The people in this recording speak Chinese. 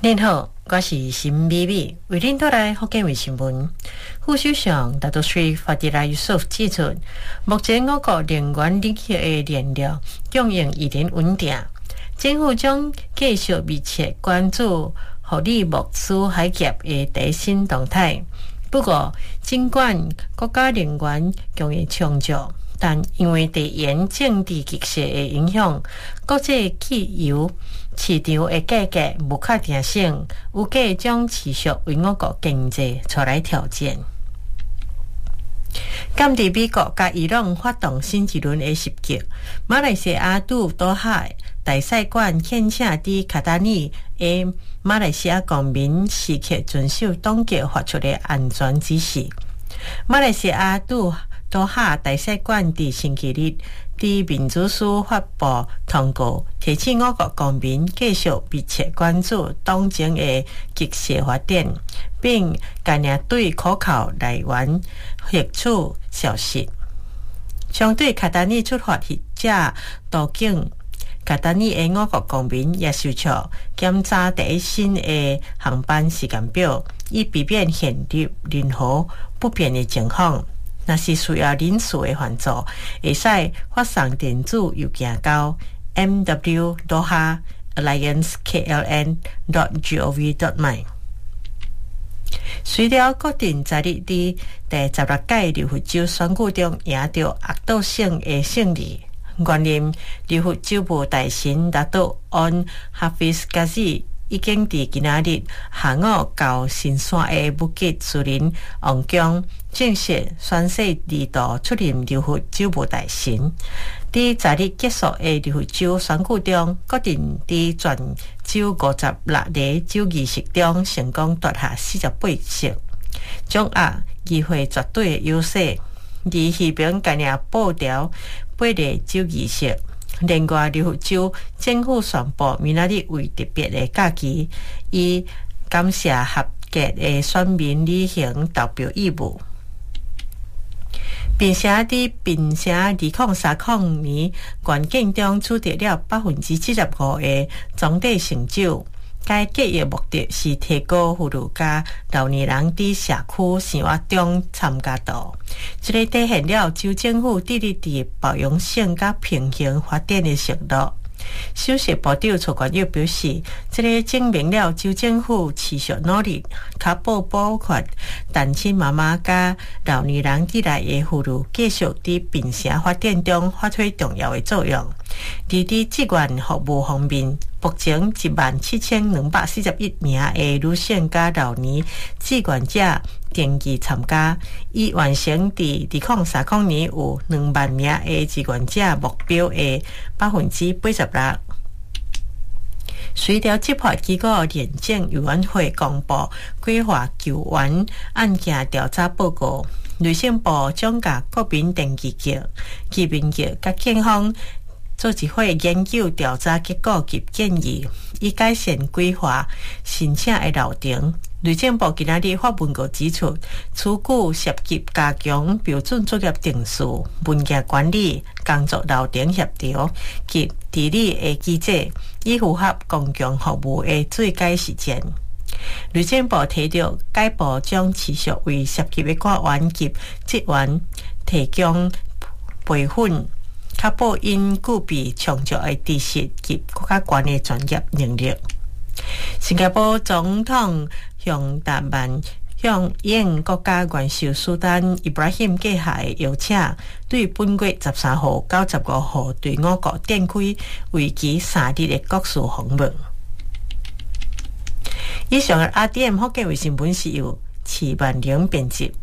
您好，我是沈美美，为您带来福建卫新闻。副首相拿督斯法迪拉约瑟夫指出，目前我国能源领域的燃料供应依然稳定，政府将继续密切关注互利木斯海业的最新动态。不过，尽管国家能源供应充足，但因为地缘政治局势的影响，国际汽油市场的价格不确定性，有计将持续为我国经济带来挑战。甘地美国甲伊朗发动新一轮的袭击，马来西亚驻多哈大使馆劝请伫卡达尼的马来西亚公民时刻遵守当局发出的安全指示。马来西亚驻多哈大使馆伫星期日伫民主署发布通告，提醒我国公民继续密切关注当前的局势发展，并尽量对可靠来源获取消息。相对卡达尼出发者途径，卡达尼的我国公民也受到检查第一新的航班时间表，以避免陷入任何不便的情况。若是需要人数的援助，会使发送电子邮件到 mw.doha@alliancekln.gov.my。随着决定昨日伫第16届流佛州选举中赢得压倒性的胜利，原任流佛州部大臣拿督安哈菲斯加西已经伫今仔日下午到新山的武吉树林王宫正式宣誓二度出任流佛州部大臣。伫昨日结束的流佛州选举中，决定伫全州56个州议席中成功夺下48席，掌握议会绝对的优势。而戏评今年保调8个州议席。另外，流佛州政府宣布明仔日为特别的假期，以感谢合格的选民履行投票义务。并且伫2030年关键中取得了75%的总体成就。该计划目的是提高妇女甲老年人伫社区生活中参加度，这个体现了州政府致力伫包容性甲平衡发展的承诺。首席部长蔡冠佑表示，这个证明了州政府持续努力，确保包括单亲妈妈甲老年人以内的妇女继续伫并城发展中发挥重要的作用。而伫志愿服务方面，目前17241名的女性甲老年志愿者登记参加，以完成伫2030年有2万名的志愿者目标的86%。随着执法机构廉政委员会公布规划救援案件调查报告，内政部将甲国民登记局、移民局甲警方做一会研究调查结果及建议，以改善规划申请的流程。内政部今仔日发文告指出，此举涉及加强标准作业定数、文件管理、工作流程协调及治理的机制，以符合公共服务的最佳实践。内政部提到，该部将持续为涉及的官员及职员提供培训，确保因具备充足的知识及更加高的专业能力。新加坡总统向达曼向应国家元首苏丹伊布拉欣寄下的邀请，对本月13号到15号对我国展开为期3日的国事访问。以上的 RDM 福建卫新闻是由齐万玲编辑。